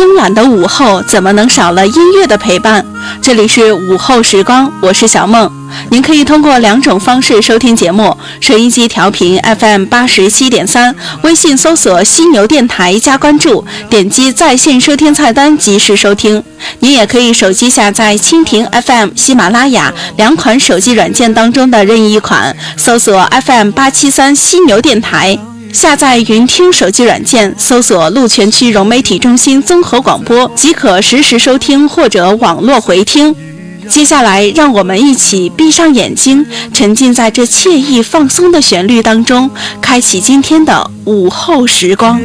慵懒的午后怎么能少了音乐的陪伴？这里是午后时光，我是小梦。您可以通过2种方式收听节目：收音机调频 FM87.3，微信搜索犀牛电台加关注，点击在线收听菜单及时收听。您也可以手机下载蜻蜓 FM、喜马拉雅2款手机软件当中的任意一款，搜索 FM873犀牛电台。下载云听手机软件，搜索鹿泉区融媒体中心综合广播，即可实时收听或者网络回听。接下来让我们一起闭上眼睛，沉浸在这惬意放松的旋律当中，开启今天的午后时光。